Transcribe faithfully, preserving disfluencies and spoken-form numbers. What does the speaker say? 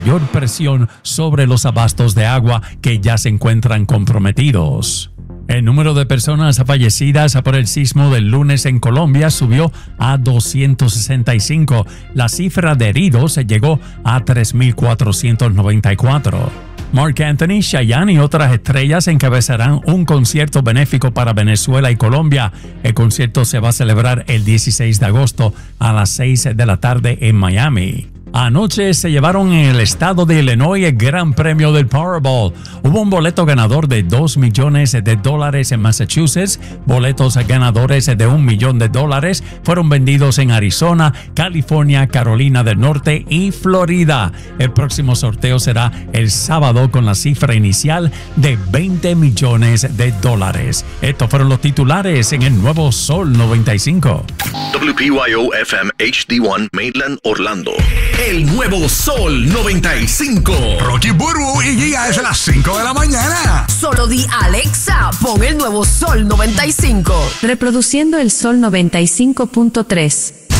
mayor presión sobre los abastos de agua que ya se encuentran comprometidos. El número de personas fallecidas por el sismo del lunes en Colombia subió a doscientos sesenta y cinco. La cifra de heridos llegó a tres mil cuatrocientos noventa y cuatro. Marc Anthony, Chayanne y otras estrellas encabezarán un concierto benéfico para Venezuela y Colombia. El concierto se va a celebrar el dieciséis de agosto a las seis de la tarde en Miami. Anoche se llevaron en el estado de Illinois el Gran Premio del Powerball. Hubo un boleto ganador de dos millones de dólares en Massachusetts. Boletos ganadores de un millón de dólares fueron vendidos en Arizona, California, Carolina del Norte y Florida. El próximo sorteo será el sábado con la cifra inicial de veinte millones de dólares. Estos fueron los titulares en el Nuevo Sol noventa y cinco. W P Y O F M H D uno Maitland, Orlando. El Nuevo Sol noventa y cinco. Rocky Burbu y Giga es a las cinco de la mañana. Solo di Alexa, pon el Nuevo Sol noventa y cinco. Reproduciendo el Sol noventa y cinco punto tres.